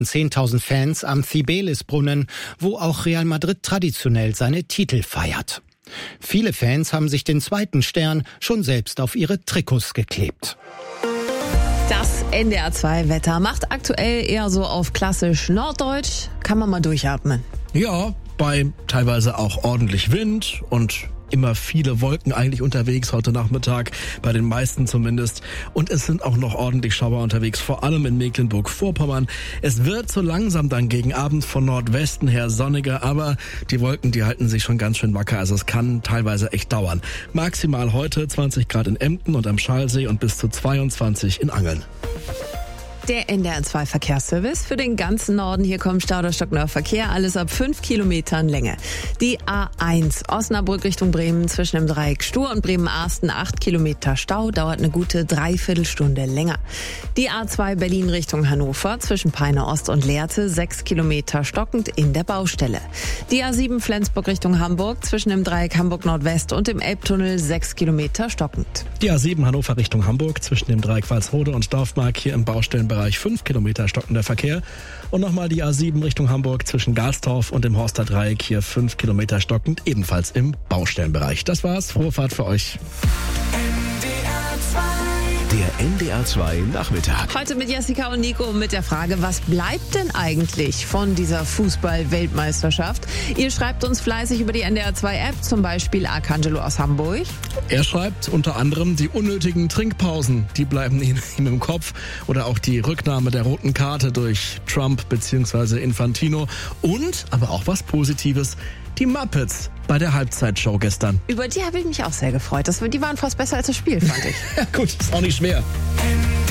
10.000 Fans am Cibeles-Brunnen, wo auch Real Madrid traditionell seine Titel feiert. Viele Fans haben sich den zweiten Stern schon selbst auf ihre Trikots geklebt. Das NDR 2 Wetter macht aktuell eher so auf klassisch Norddeutsch. Kann man mal durchatmen. Ja, bei teilweise auch ordentlich Wind und immer viele Wolken eigentlich unterwegs heute Nachmittag, bei den meisten zumindest. Und es sind auch noch ordentlich Schauer unterwegs, vor allem in Mecklenburg-Vorpommern. Es wird so langsam dann gegen Abend von Nordwesten her sonniger, aber die Wolken, die halten sich schon ganz schön wacker. Also es kann teilweise echt dauern. Maximal heute 20 Grad in Emden und am Schalsee und bis zu 22 in Angeln. Der NDR 2 Verkehrsservice für den ganzen Norden. Hier kommt Stauderstock Verkehr, alles ab 5 Kilometern Länge. Die A1 Osnabrück Richtung Bremen zwischen dem Dreieck Stur und Bremen-Arsten 8 Kilometer Stau, dauert eine gute Dreiviertelstunde länger. Die A2 Berlin Richtung Hannover zwischen Peine Ost und Lehrte 6 Kilometer stockend in der Baustelle. Die A7 Flensburg Richtung Hamburg zwischen dem Dreieck Hamburg Nordwest und dem Elbtunnel 6 Kilometer stockend. Die A7 Hannover Richtung Hamburg zwischen dem Dreieck Walsrode und Dorfmark hier im Baustellenbereich 5 Kilometer stockender Verkehr. Und nochmal die A7 Richtung Hamburg zwischen Galstorf und dem Horster Dreieck hier 5 Kilometer stockend, ebenfalls im Baustellenbereich. Das war's. Frohe Fahrt für euch. Der NDR 2 Nachmittag. Heute mit Jessica und Nico mit der Frage, was bleibt denn eigentlich von dieser Fußball-Weltmeisterschaft? Ihr schreibt uns fleißig über die NDR 2 App, zum Beispiel Arcangelo aus Hamburg. Er schreibt unter anderem, die unnötigen Trinkpausen, die bleiben ihm im Kopf. Oder auch die Rücknahme der roten Karte durch Trump bzw. Infantino. Und, aber auch was Positives, die Muppets bei der Halbzeitshow gestern. Über die habe ich mich auch sehr gefreut. Die waren fast besser als das Spiel, fand ich. Ja gut, ist auch nicht schwer.